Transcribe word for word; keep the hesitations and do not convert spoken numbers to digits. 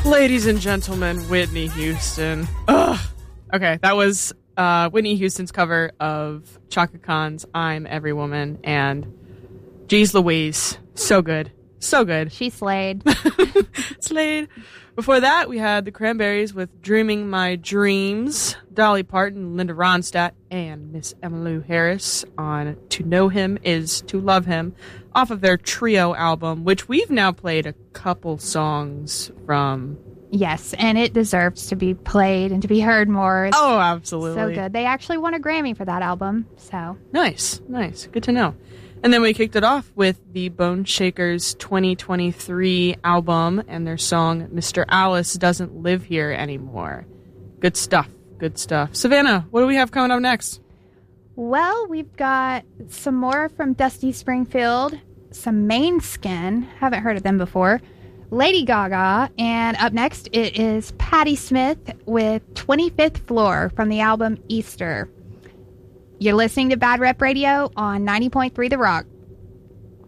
Ladies and gentlemen, Whitney Houston. Ugh. Okay, that was uh, Whitney Houston's cover of Chaka Khan's I'm Every Woman, and geez Louise, so good. So good. She slayed. Slayed. Before that, we had the Cranberries with Dreaming My Dreams, Dolly Parton, Linda Ronstadt, and Miss Emmylou Harris on To Know Him Is To Love Him, off of their Trio album, which we've now played a couple songs from. Yes, and it deserves to be played and to be heard more. It's oh, absolutely. so good. They actually won a Grammy for that album, so. Nice, nice. Good to know. And then we kicked it off with the Bone Shakers twenty twenty-three album and their song, Mister Alice Doesn't Live Here Anymore. Good stuff, good stuff. Savannah, what do we have coming up next? Well, we've got some more from Dusty Springfield, some Mainskin, haven't heard of them before, Lady Gaga, and up next it is Patti Smith with twenty-fifth Floor from the album Easter. You're listening to Bad Rep Radio on ninety point three The Rock.